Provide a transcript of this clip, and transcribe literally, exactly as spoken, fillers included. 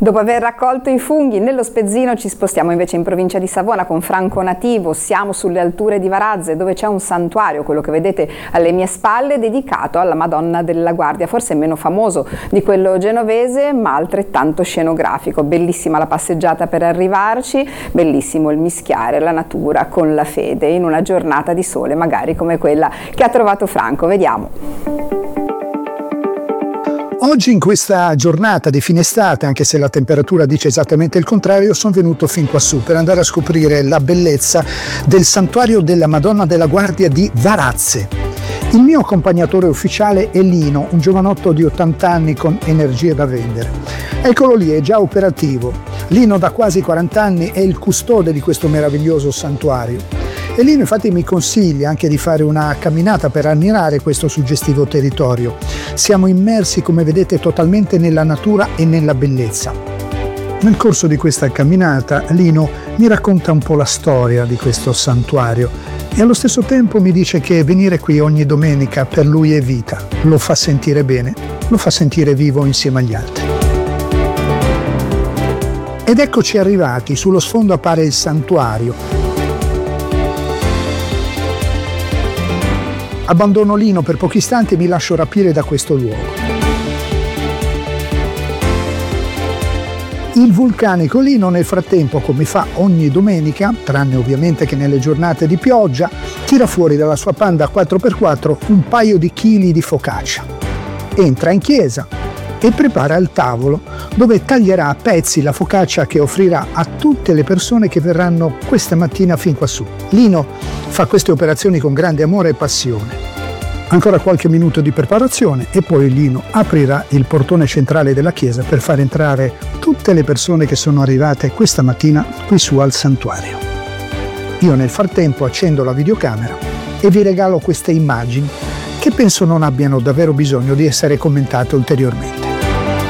Dopo aver raccolto i funghi nello Spezzino ci spostiamo invece in provincia di Savona con Franco Nativo. Siamo sulle alture di Varazze dove c'è un santuario, quello che vedete alle mie spalle, dedicato alla Madonna della Guardia, forse meno famoso di quello genovese ma altrettanto scenografico. Bellissima la passeggiata per arrivarci, bellissimo il mischiare la natura con la fede in una giornata di sole magari come quella che ha trovato Franco. Vediamo. Oggi in questa giornata di fine estate, anche se la temperatura dice esattamente il contrario, sono venuto fin quassù per andare a scoprire la bellezza del santuario della Madonna della Guardia di Varazze. Il mio accompagnatore ufficiale è Lino, un giovanotto di ottanta anni con energie da vendere. Eccolo lì, è già operativo. Lino da quasi quaranta anni è il custode di questo meraviglioso santuario. E Lino infatti mi consiglia anche di fare una camminata per ammirare questo suggestivo territorio. Siamo immersi, come vedete, totalmente nella natura e nella bellezza. Nel corso di questa camminata Lino mi racconta un po' la storia di questo santuario e allo stesso tempo mi dice che venire qui ogni domenica per lui è vita, lo fa sentire bene, lo fa sentire vivo insieme agli altri. Ed eccoci arrivati, sullo sfondo appare il santuario. Abbandono Lino per pochi istanti e mi lascio rapire da questo luogo. Il vulcanico Lino nel frattempo, come fa ogni domenica, tranne ovviamente che nelle giornate di pioggia, tira fuori dalla sua Panda quattro per quattro un paio di chili di focaccia. Entra in chiesa e prepara il tavolo dove taglierà a pezzi la focaccia che offrirà a tutte le persone che verranno questa mattina fin quassù. Lino fa queste operazioni con grande amore e passione. Ancora qualche minuto di preparazione e poi Lino aprirà il portone centrale della chiesa per far entrare tutte le persone che sono arrivate questa mattina qui su al santuario. Io nel frattempo accendo la videocamera e vi regalo queste immagini che penso non abbiano davvero bisogno di essere commentate ulteriormente.